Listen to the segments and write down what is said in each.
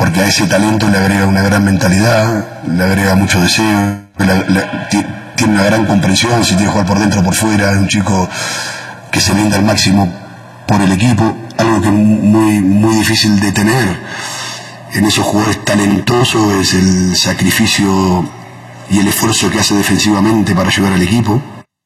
porque a ese talento le agrega una gran mentalidad, le agrega mucho deseo, tiene una gran comprensión, si tiene que jugar por dentro o por fuera, es un chico que se brinda al máximo por el equipo, algo que es muy difícil de tener en esos jugadores talentosos, es el sacrificio y el esfuerzo que hace defensivamente para ayudar al equipo.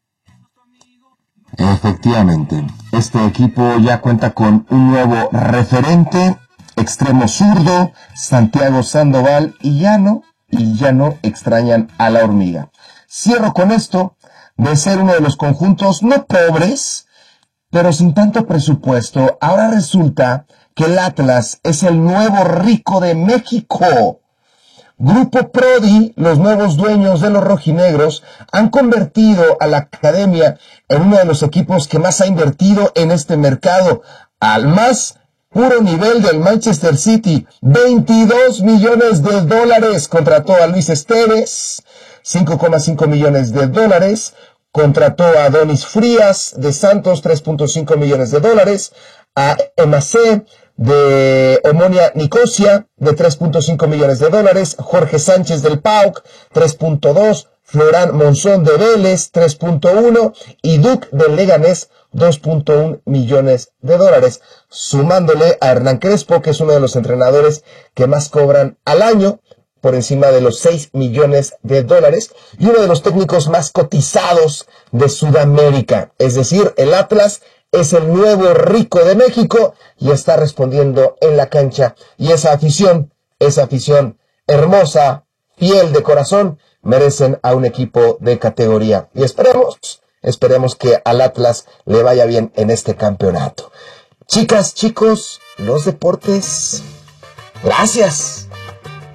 Efectivamente, este equipo ya cuenta con un nuevo referente, extremo zurdo, Santiago Sandoval, y ya no extrañan a la hormiga. Cierro con esto de ser uno de los conjuntos no pobres, pero sin tanto presupuesto. Ahora resulta que el Atlas es el nuevo rico de México. Grupo Prodi, los nuevos dueños de los rojinegros, han convertido a la academia en uno de los equipos que más ha invertido en este mercado, al más puro nivel del Manchester City. 22 millones de dólares contrató a Luis Esteves, 5,5 millones de dólares, contrató a Donis Frías de Santos, 3,5 millones de dólares, a MAC de Omonia Nicosia, de 3,5 millones de dólares, Jorge Sánchez del PAOK, 3,2, Florán Monzón de Vélez, 3,1, y Duc del Leganés, 2,1 millones de dólares, sumándole a Hernán Crespo, que es uno de los entrenadores que más cobran al año, por encima de los 6 millones de dólares, y uno de los técnicos más cotizados de Sudamérica. Es decir, el Atlas es el nuevo rico de México y está respondiendo en la cancha. Y esa afición hermosa, fiel de corazón, merecen a un equipo de categoría. Y esperemos que al Atlas le vaya bien en este campeonato. Chicas, chicos, los deportes. Gracias.